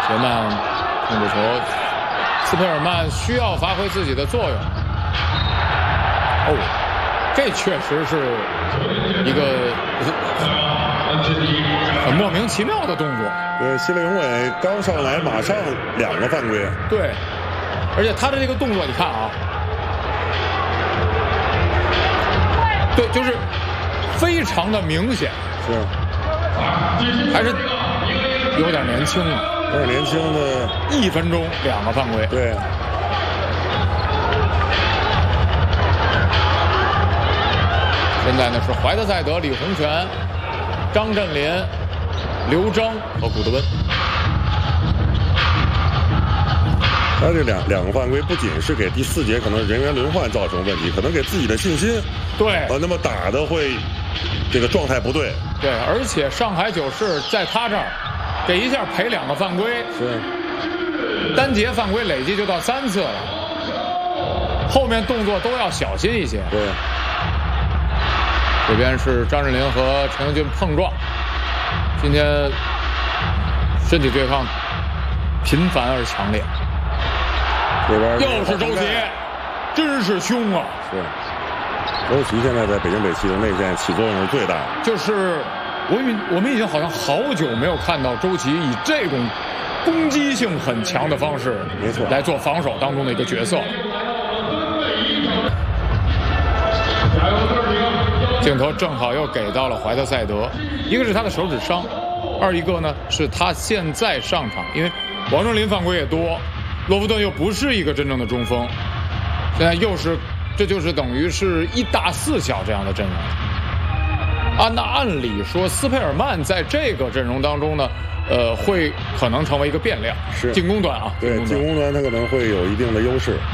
杰曼控制球，斯佩尔曼需要发挥自己的作用。哦，这确实是一个很莫名其妙的动作。 对，西勒永伟刚上来马上2个犯规。 对，而且他的这个动作，你看啊，对，就是非常的明显， 是， 还是有点年轻了。 有点年轻的 ，1分钟2个犯规。 对。 现在呢是怀特塞德、李洪权、张镇麟、刘铮和古德温。 他这两个犯规不仅是给第4节可能人员轮换造成问题，可能给自己的信心。 对， 那么打的会这个状态不对。 对，而且上海九世在他这儿给一下赔2个犯规， 是单节犯规累计就到3次了，后面动作都要小心一些。 对。 这边是张镇麟和陈英俊碰撞，今天身体对抗频繁而强烈。 这边又是周琦，真是凶啊！ 是，周琦现在在北京北汽的内线起作用是最大的。 就是我们已经好像好久没有看到周琦以这种攻击性很强的方式， 没错， 来做防守当中的一个角色。镜头正好又给到了怀特塞德，一个是他的手指伤，二一个呢是他现在上场，因为王正林犯规也多，罗弗顿又不是一个真正的中锋，现在这就是等于是1大4小这样的阵容。那按理说斯佩尔曼在这个阵容当中呢，会可能成为一个变量， 是进攻端啊， 对，进攻端他可能会有一定的优势。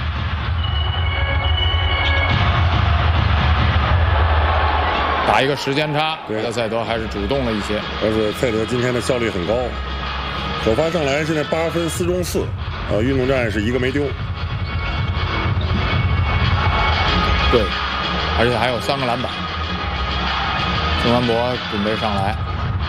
打一个时间差，怀特塞德还是主动了一些。 而且塞德今天的效率很高，首发上来现在8分4中4，运动战是1个没丢。 对，而且还有3个篮板。孙安博准备上来，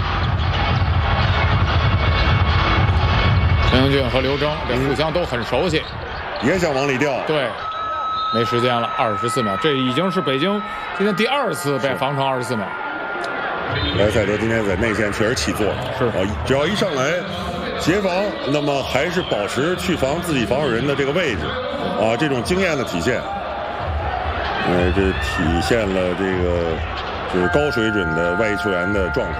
陈英俊和刘铮这互相都很熟悉， 也想往里掉。 对。没时间了，24秒，这已经是北京今天第2次被防成24秒。 莱塞德今天在内线确实起作， 是只要一上来协防，那么还是保持去防自己防守人的这个位置，这种经验的体现，这体现了这个就是高水准的外裔球员的状态。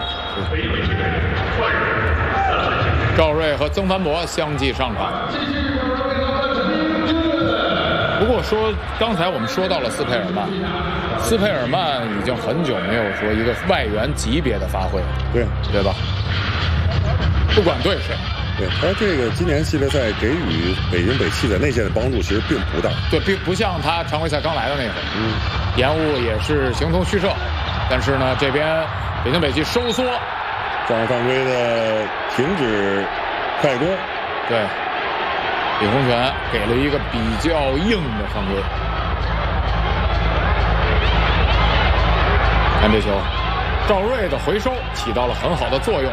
赵睿和曾凡博相继上场。不过说，刚才我们说到了斯佩尔曼已经很久没有说一个外援级别的发挥了，对吧？不管对谁， 对他这个今年系列赛给予北京北汽在内线的帮助其实并不大， 对，并不像他常规赛刚来的那会儿，延误也是形同虚设，但是呢，这边北京北汽收缩， 这样犯规的停止快攻， 对。李洪权给了一个比较硬的犯规，看这球，赵睿的回收起到了很好的作用。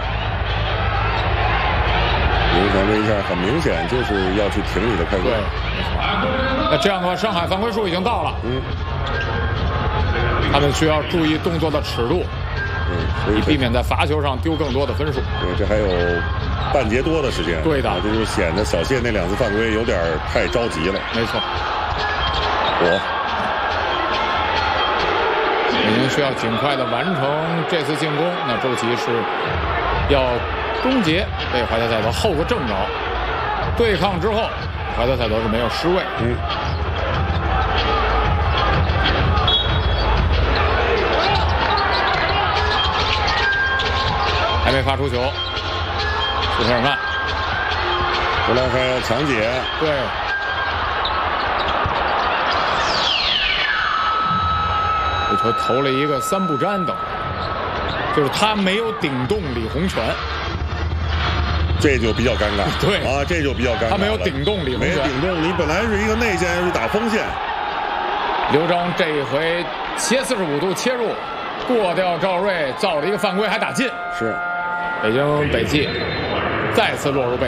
李洪权这一下很明显就是要去停你的快攻。 对，没错。那这样的话，上海犯规数已经到了，他们需要注意动作的尺度，以避免在罚球上丢更多的分数。 对，这还有半节多的时间。 对的， 这就显得小谢那2次犯规有点太着急了。 没错。北京需要尽快的完成这次进攻。那周琦是要终结被怀特塞德后个正着对抗之后，怀特塞德是没有失位。还没发出球，斯佩尔曼， 回来还要抢解。 对，这球投了一个3不沾等，就是他没有顶动李洪权， 这就比较尴尬。 对这就比较尴尬。 他没有顶动李洪权， 没顶动，你本来是一个内线，要去打锋线。 刘铮这一回斜45度切入，过掉赵睿，造了一个犯规，还打进。 是。 北京北汽再次落入被